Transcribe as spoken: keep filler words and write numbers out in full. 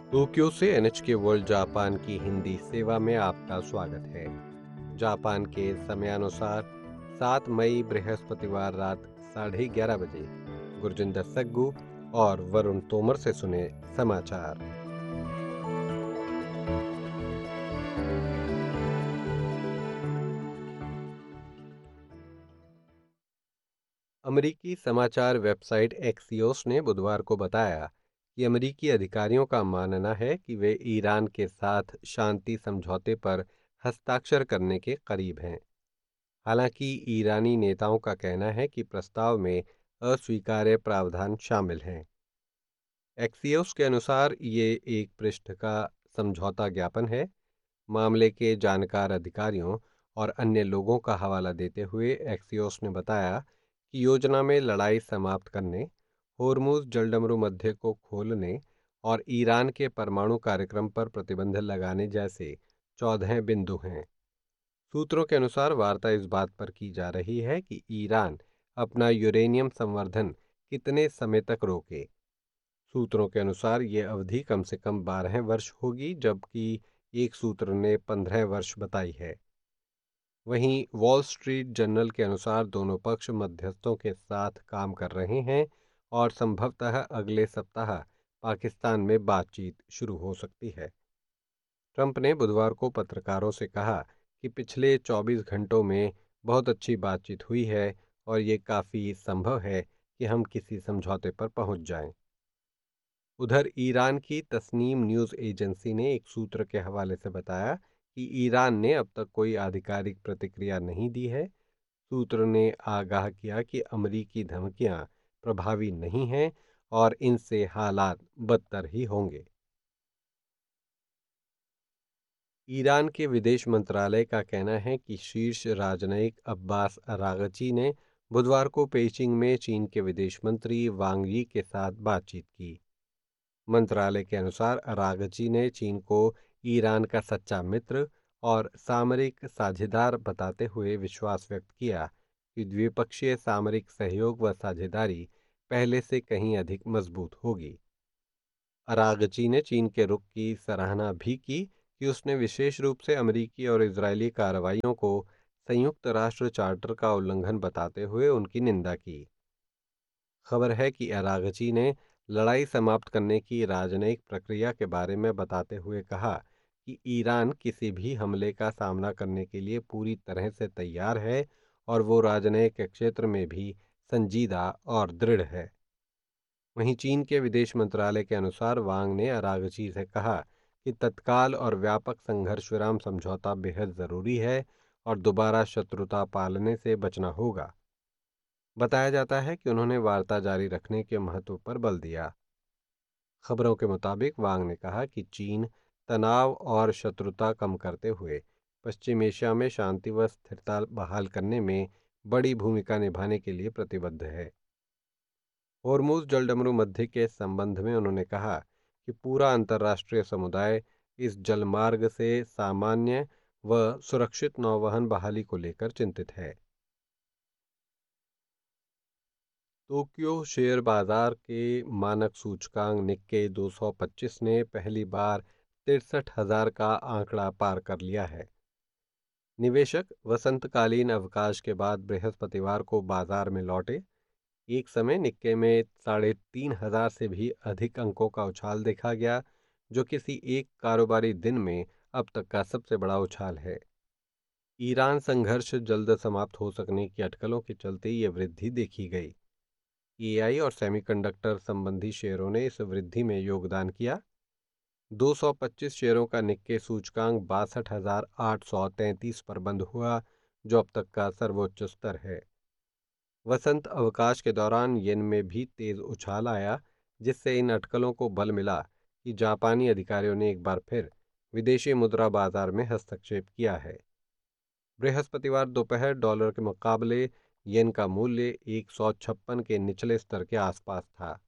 Tokyo से NHK world Japan की हिंदी सेवा में आपका स्वागत है। जापान के समयानुसार सात मई बृहस्पतिवार रात साढ़े ग्यारह बजे गुरजिंदर सग्गू और वरुण तोमर से सुने समाचार। अमेरिकी समाचार वेबसाइट एक्सियोस ने बुधवार को बताया कि अमेरिकी अधिकारियों का मानना है कि वे ईरान के साथ शांति समझौते पर हस्ताक्षर करने के करीब हैं। हालांकि ईरानी नेताओं का कहना है कि प्रस्ताव में अस्वीकार्य प्रावधान शामिल हैं। एक्सियोस के अनुसार ये एक पृष्ठ का समझौता ज्ञापन है। मामले के जानकार अधिकारियों और अन्य लोगों का हवाला देते हुए एक्सियोस ने बताया कि योजना में लड़ाई समाप्त करने, होर्मुज जलडमरू मध्य को खोलने और ईरान के परमाणु कार्यक्रम पर प्रतिबंध लगाने जैसे चौदह बिंदु हैं। सूत्रों के अनुसार वार्ता इस बात पर की जा रही है कि ईरान अपना यूरेनियम संवर्धन कितने समय तक रोके। सूत्रों के अनुसार ये अवधि कम से कम बारह वर्ष होगी, जबकि एक सूत्र ने पंद्रह वर्ष बताई है। वहीं वॉल स्ट्रीट जर्नल के अनुसार दोनों पक्ष मध्यस्थों के साथ काम कर रहे हैं और संभवतः अगले सप्ताह पाकिस्तान में बातचीत शुरू हो सकती है। ट्रंप ने बुधवार को पत्रकारों से कहा कि पिछले चौबीस घंटों में बहुत अच्छी बातचीत हुई है और ये काफ़ी संभव है कि हम किसी समझौते पर पहुंच जाएं। उधर ईरान की तस्नीम न्यूज़ एजेंसी ने एक सूत्र के हवाले से बताया कि ईरान ने अब तक कोई आधिकारिक प्रतिक्रिया नहीं दी है। सूत्र ने आगाह किया कि अमरीकी धमकियां प्रभावी नहीं हैं और इनसे हालात बदतर ही होंगे। ईरान के विदेश मंत्रालय का कहना है कि शीर्ष राजनयिक अब्बास अरागची ने बुधवार को पेइचिंग में चीन के विदेश मंत्री वांग यी के साथ बातचीत की। मंत्रालय के अनुसार अरागची ने चीन को ईरान का सच्चा मित्र और सामरिक साझेदार बताते हुए विश्वास व्यक्त किया कि द्विपक्षीय सामरिक सहयोग व साझेदारी पहले से कहीं अधिक मजबूत होगी। अरागची ने चीन के रुख की सराहना भी की कि उसने विशेष रूप से अमेरिकी और इजरायली कार्रवाइयों को संयुक्त राष्ट्र चार्टर का उल्लंघन बताते हुए उनकी निंदा की। खबर है कि अरागची ने लड़ाई समाप्त करने की राजनयिक प्रक्रिया के बारे में बताते हुए कहा कि ईरान किसी भी हमले का सामना करने के लिए पूरी तरह से तैयार है और वो राजनयिक क्षेत्र में भी संजीदा और दृढ़ है। वहीं चीन के विदेश मंत्रालय के अनुसार वांग ने अरागची से कहा कि तत्काल और व्यापक संघर्ष विराम समझौता बेहद ज़रूरी है और दोबारा शत्रुता पालने से बचना होगा। बताया जाता है कि उन्होंने वार्ता जारी रखने के महत्व पर बल दिया। खबरों के मुताबिक वांग ने कहा कि चीन तनाव और शत्रुता कम करते हुए पश्चिम एशिया में शांति व स्थिरता बहाल करने में बड़ी भूमिका निभाने के लिए प्रतिबद्ध है। होर्मुज जलडमरू मध्य के संबंध में उन्होंने कहा कि पूरा अंतर्राष्ट्रीय समुदाय इस जलमार्ग से सामान्य व सुरक्षित नौवहन बहाली को लेकर चिंतित है। टोक्यो शेयर बाजार के मानक सूचकांक निक्के दो सौ पच्चीस ने पहली बार तिरसठ हजार का आंकड़ा पार कर लिया है। निवेशक वसंतकालीन अवकाश के बाद बृहस्पतिवार को बाजार में लौटे। एक समय निक्के में साढ़े तीन हजार से भी अधिक अंकों का उछाल देखा गया, जो किसी एक कारोबारी दिन में अब तक का सबसे बड़ा उछाल है। ईरान संघर्ष जल्द समाप्त हो सकने की अटकलों के चलते ये वृद्धि देखी गई। एआई और सेमीकंडक्टर संबंधी शेयरों ने इस वृद्धि में योगदान किया। दो सौ पच्चीस शेयरों का निक्के सूचकांक बासठ हजार आठ सौ तैंतीस पर बंद हुआ, जो अब तक का सर्वोच्च स्तर है। वसंत अवकाश के दौरान येन में भी तेज उछाल आया, जिससे इन अटकलों को बल मिला कि जापानी अधिकारियों ने एक बार फिर विदेशी मुद्रा बाजार में हस्तक्षेप किया है। बृहस्पतिवार दोपहर डॉलर के मुकाबले येन का मूल्य एक सौ छप्पन के निचले स्तर के आसपास था।